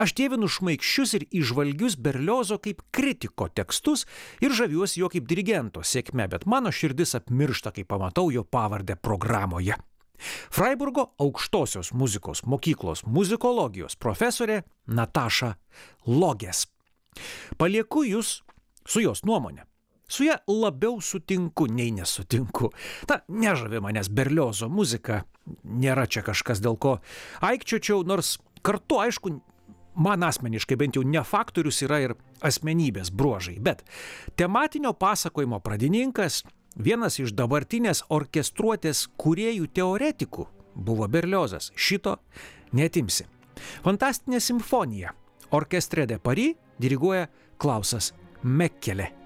Aš dievinu šmaikščius ir įžvalgius Berliozo kaip kritiko tekstus ir žaviuosi jo kaip dirigento sėkme, bet mano širdis apmiršta, kai pamatau jo pavardę programoje. Freiburgo aukštosios muzikos mokyklos muzikologijos profesorė Nataša Logės. Palieku jūs su jos nuomonė. Su ja labiau sutinku, nei nesutinku. Nežavi manęs Berliozo muzika, nėra čia kažkas, dėl ko aikčiočiau, nors kartu, aišku, man asmeniškai bent jau ne faktorius yra ir asmenybės bruožai, bet tematinio pasakojimo pradininkas, vienas iš dabartinės orkestruotės kūrėjų teoretikų buvo Berliozas. Šito neatimsi. Fantastinė simfonija Orchestre de Paris diriguoja Klausas Mekkelė.